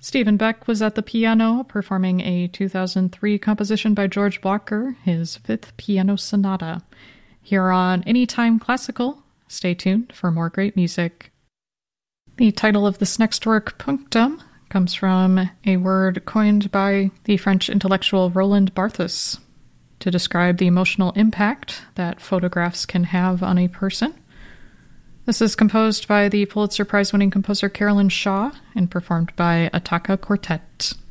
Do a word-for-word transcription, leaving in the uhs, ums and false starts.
Stephen Beck was at the piano performing a two thousand three composition by George Walker, his Fifth Piano Sonata. Here on Anytime Classical, stay tuned for more great music. The title of this next work, Punctum, comes from a word coined by the French intellectual Roland Barthes to describe the emotional impact that photographs can have on a person. This is composed by the Pulitzer Prize-winning composer Carolyn Shaw and performed by Attaka Quartet.